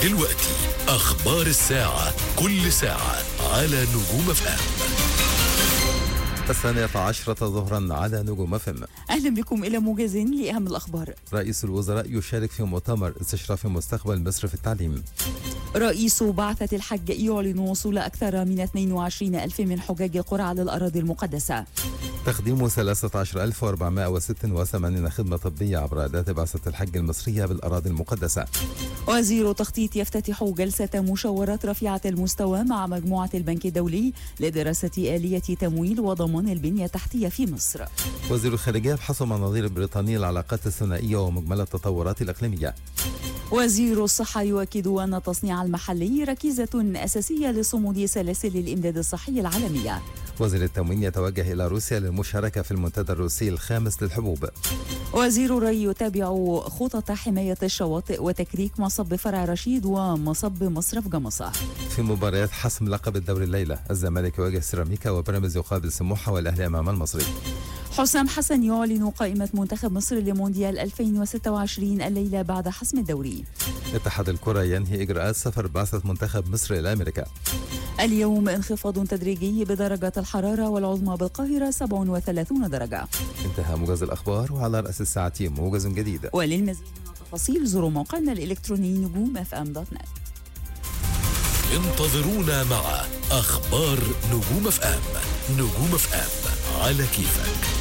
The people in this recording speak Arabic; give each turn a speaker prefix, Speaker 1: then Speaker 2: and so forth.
Speaker 1: دلوقتي أخبار الساعة، كل ساعة على نجوم FM.
Speaker 2: 12 ظهرا على نجوم FM.
Speaker 3: أهلا بكم إلى موجز لأهم الأخبار.
Speaker 2: رئيس الوزراء يشارك في مؤتمر استشراف مستقبل مصر في التعليم.
Speaker 3: رئيس بعثة الحج يعلن وصول أكثر من 22,000 من حجاج القرى على الأراضي المقدسة.
Speaker 2: تقديم 13,486 خدمة طبية عبر أداة بعثة الحج المصرية بالأراضي المقدسة.
Speaker 3: وزير التخطيط يفتتح جلسة مشاورات رفيعة المستوى مع مجموعة البنك الدولي لدراسة آلية تمويل وضمان البنية التحتية في مصر.
Speaker 2: وزير الخارجية يبحث مع النظير البريطاني العلاقات الثنائية ومجمل التطورات الإقليمية.
Speaker 3: وزير الصحة يؤكد أن التصنيع المحلي ركيزة أساسية لصمود سلاسل الإمداد الصحي العالمية.
Speaker 2: وزير التموين يتوجه إلى روسيا للمشاركة في المنتدى الروسي الخامس للحبوب.
Speaker 3: وزير الري يتابع خطط حماية الشواطئ وتكريك مصب فرع رشيد ومصب مصرف جمصة.
Speaker 2: في مباريات حسم لقب الدوري الليلة، الزمالك يواجه سيراميكا وبيراميدز يقابل سموحة والأهلي أمام المصري.
Speaker 3: حسام حسن يعلن قائمة منتخب مصر لمونديال 2026 الليلة بعد حسم الدوري.
Speaker 2: اتحاد الكرة ينهي إجراءات سفر بعثة منتخب مصر إلى أمريكا.
Speaker 3: اليوم انخفاض تدريجي بدرجة الحرارة والعظمى بالقاهرة 37 درجة.
Speaker 2: انتهى موجز الأخبار، وعلى رأس الساعة موجز جديد.
Speaker 3: وللمزيد من التفاصيل زوروا موقعنا الإلكتروني نجوم.fm.net.
Speaker 1: انتظرونا مع أخبار نجوم FM. نجوم FM على كيفك.